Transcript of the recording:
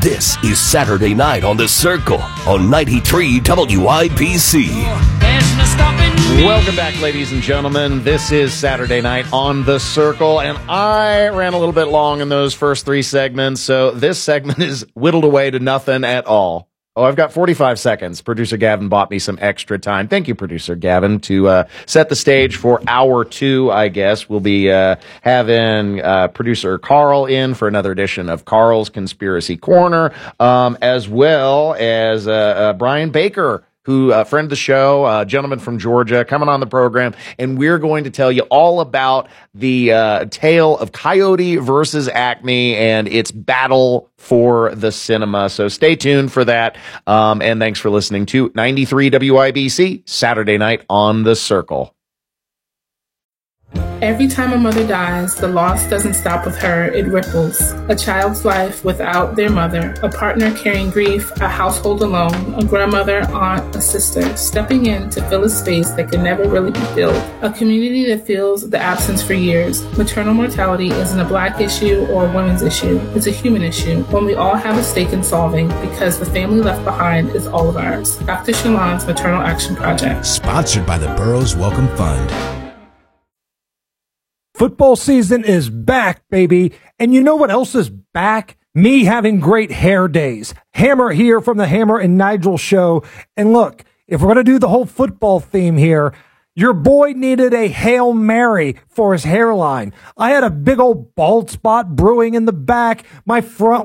This is Saturday Night on The Circle on 93 WIBC. Welcome back, ladies and gentlemen. This is Saturday Night on The Circle, and I ran a little bit long in those first three segments, so this segment is whittled away to nothing at all. Oh, I've got 45 seconds. Producer Gavin bought me some extra time. Thank you, Producer Gavin, to set the stage for hour two, I guess. We'll be having Producer Carl in for another edition of Carl's Conspiracy Corner, as well as Brian Baker, who friend of the show, a gentleman from Georgia, coming on the program, and we're going to tell you all about the tale of Coyote versus Acme and its battle for the cinema. So stay tuned for that, and thanks for listening to 93 WIBC, Saturday Night on The Circle. Every time a mother dies, the loss doesn't stop with her, it ripples. A child's life without their mother, a partner carrying grief, a household alone, a grandmother, aunt, a sister, stepping in to fill a space that can never really be filled. A community that feels the absence for years. Maternal mortality isn't a Black issue or a women's issue. It's a human issue, one we all have a stake in solving because the family left behind is all of ours. Dr. Shalon's Maternal Action Project. Sponsored by the Burroughs Welcome Fund. Football season is back, baby. And you know what else is back? Me having great hair days. Hammer here from the Hammer and Nigel show. And look, if we're going to do the whole football theme here, your boy needed a Hail Mary for his hairline. I had a big old bald spot brewing in the back. My front